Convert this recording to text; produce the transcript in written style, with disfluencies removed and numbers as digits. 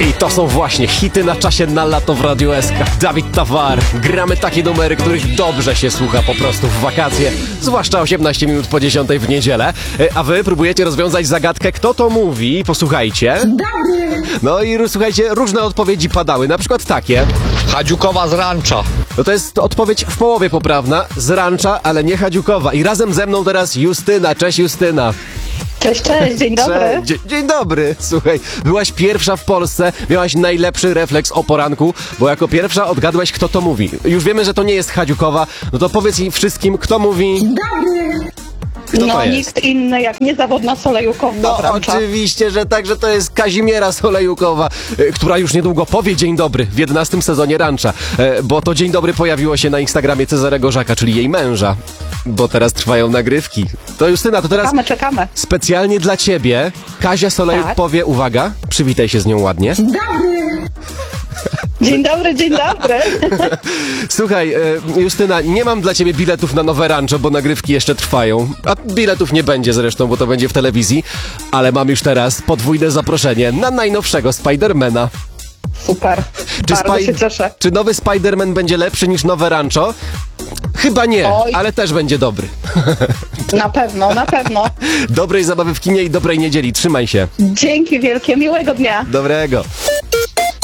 I to są właśnie hity na czasie na lato w Radiu SK. Dawid Tawar. Gramy takie numery, których dobrze się słucha po prostu w wakacje. Zwłaszcza 18 minut po 10 w niedzielę. A wy próbujecie rozwiązać zagadkę, kto to mówi. Posłuchajcie. No i słuchajcie, różne odpowiedzi padały. Na przykład takie. Hadziukowa z rancza. No to jest odpowiedź w połowie poprawna. Z rancza, ale nie Hadziukowa. I razem ze mną teraz Justyna. Cześć Justyna. Cześć, dzień dobry. Dzień dobry. Słuchaj, byłaś pierwsza w Polsce, miałaś najlepszy refleks o poranku, bo jako pierwsza odgadłaś, kto to mówi. Już wiemy, że to nie jest Hadziukowa, no to powiedz jej wszystkim, kto mówi... Kto no to jest? nikt inny jak niezawodna Solejukowa. No wrancza. oczywiście, że tak, że to jest Kazimiera Solejukowa, która już niedługo powie dzień dobry w 11 sezonie Rancza, bo to dzień dobry pojawiło się na Instagramie Cezarego Żaka, czyli jej męża, bo teraz trwają nagrywki. To Justyna, to teraz Czekamy. specjalnie dla ciebie Kazia Solejuk Tak. powie, uwaga, przywitaj się z nią ładnie. Dzień dobry. Słuchaj, Justyna, nie mam dla ciebie biletów na nowe Rancho, bo nagrywki jeszcze trwają. A biletów nie będzie zresztą, bo to będzie w telewizji. Ale mam już teraz podwójne zaproszenie na najnowszego Spidermana. Super. Bardzo się cieszę. Czy nowy Spider-Man będzie lepszy niż nowe Rancho? Chyba nie, Oj. ale też będzie dobry. Na pewno. Dobrej zabawy w kinie i dobrej niedzieli. Trzymaj się. Dzięki wielkie, miłego dnia. Dobrego.